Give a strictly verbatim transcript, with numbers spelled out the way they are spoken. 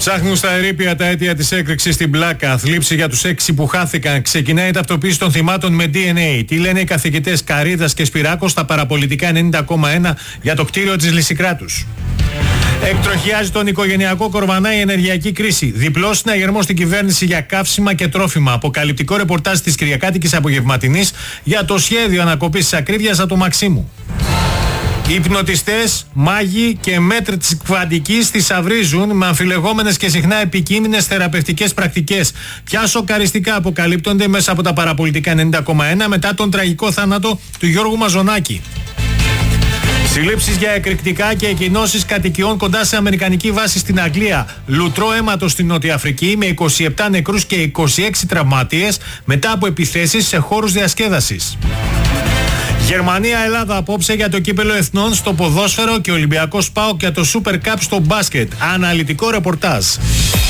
Ψάχνουν στα ερείπια τα αίτια της έκρηξης στην Πλάκα. Θλίψη για τους έξι που χάθηκαν. Ξεκινάει η ταυτοποίηση των θυμάτων με ντι εν έι. Τι λένε οι καθηγητές Καρίδας και Σπυράκος στα παραπολιτικά ενενήντα κόμμα ένα για το κτίριο της Λυσικράτους. Εκτροχιάζει τον οικογενειακό Κορβανά η ενεργειακή κρίση. Διπλός συναγερμός στην κυβέρνηση για καύσιμα και τρόφιμα. Αποκαλυπτικό ρεπορτάζ της Κυριακάτικης Απογευματινής για το σχέδιο ανακοπής της ακρίβειας από το Μαξίμου. Υπνοτιστές, μάγοι και μέτρ της κβαντικής θησαυρίζουν με αμφιλεγόμενες και συχνά επικείμενες θεραπευτικές πρακτικές. Ποια σοκαριστικά αποκαλύπτονται μέσα από τα παραπολιτικά ενενήντα κόμμα ένα μετά τον τραγικό θάνατο του Γιώργου Μαζονάκη. Συλλήψεις για εκρηκτικά και εκκοινώσεις κατοικιών κοντά σε αμερικανική βάση στην Αγγλία. Λουτρό αίματος στην Νότια Αφρική με είκοσι επτά νεκρούς και είκοσι έξι τραυματίες μετά από επιθέσεις σε χώρους διασκέδασης. Γερμανία-Ελλάδα απόψε για το κύπελο εθνών στο ποδόσφαιρο και Ολυμπιακός ΠΑΟΚ για το Super Cup στο μπάσκετ. Αναλυτικό ρεπορτάζ.